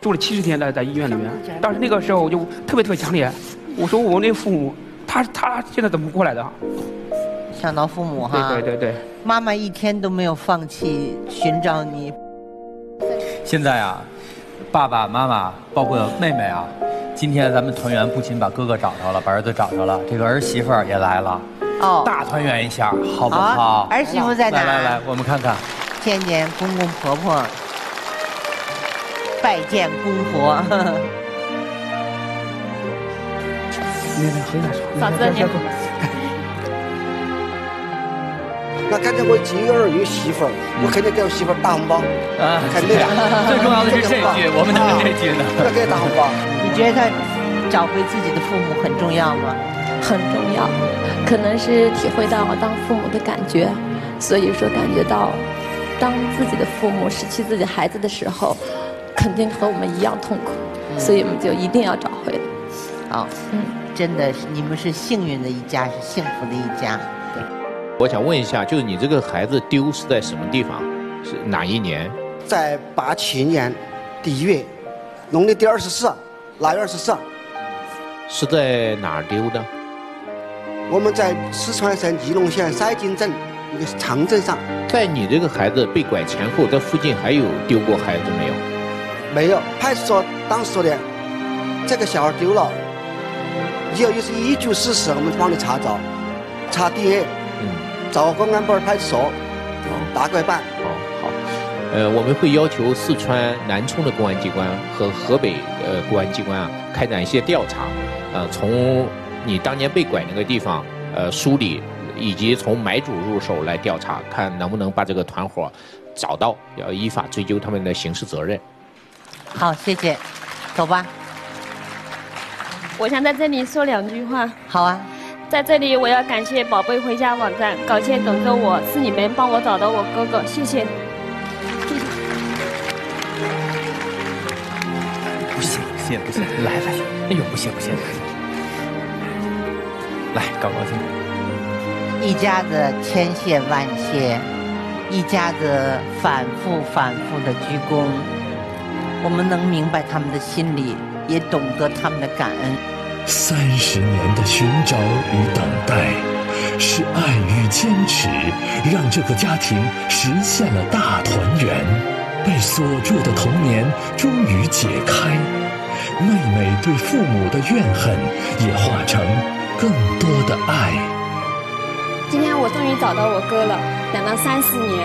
住了70天在医院里面。但是那个时候我就特别强烈，我说我那父母，他现在怎么过来的？ 想到父母哈， 对， 妈妈一天都没有放弃寻找你。 现在啊，爸爸妈妈包括妹妹啊，今天咱们团圆不仅把哥哥找着了，把儿子找着了，这个儿媳妇儿也来了，大团圆一下，好不好？ 儿媳妇在哪？ 来，我们看看， 见见公公婆婆，拜见公婆。 嫂子你。 那肯定我有儿有媳妇儿，我肯定给我媳妇儿打红包。肯定的。 最重要的是这句，我们等着这句呢。 要给打红包。 你觉得他找回自己的父母很重要吗？ 很重要，可能是体会到当父母的感觉，所以说感觉到，当自己的父母失去自己孩子的时候，肯定和我们一样痛苦，所以我们就一定要找回来。 好，真的是你们是幸运的一家，是幸福的一家。 我想问一下，就是你这个孩子丢是在什么地方？是哪一年？ 在87年1月，农历第24，腊月24。 是在哪儿丢的？ 我们在四川省仪陇县赛井镇一个长镇上。 在你这个孩子被拐前后，在附近还有丢过孩子没有？ 没有，派出所当时说的，这个小孩丢了，以后就是依据事实，我们帮你查找，查 DNA。找公安部派出所，打鬼办。 好，我们会要求四川南充的公安机关和河北公安机关啊，开展一些调查，从你当年被拐那个地方梳理，以及从买主入手来调查，看能不能把这个团伙找到，要依法追究他们的刑事责任。 好，谢谢，走吧。 我想在这里说2句话。 好啊。 在这里，我要感谢宝贝回家网站，感谢等着我，是你们帮我找到我哥哥，谢谢。 不谢，来，哎呦，不谢，来，高兴。 一家子千谢万谢，一家子反复的鞠躬，我们能明白他们的心理，也懂得他们的感恩。 30年的寻找与等待，是爱与坚持，让这个家庭实现了大团圆。被锁住的童年终于解开，妹妹对父母的怨恨也化成更多的爱。 今天我终于找到我哥了，等了3、4年。